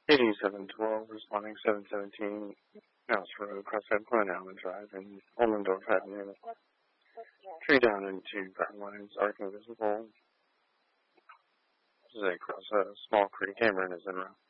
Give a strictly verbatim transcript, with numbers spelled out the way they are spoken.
eighty-seven twelve, responding seven seventeen, House Road, Crosshead Glen Allen Drive, and Ollendorf Avenue. Tree down into ground lines, arc invisible. This is across a small creek, Cameron is in route.